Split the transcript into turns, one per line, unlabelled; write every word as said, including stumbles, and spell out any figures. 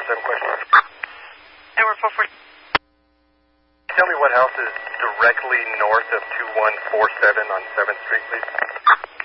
seven question.
Edward four four.
Tell me what house is directly north of two one four seven on seventh Street, please.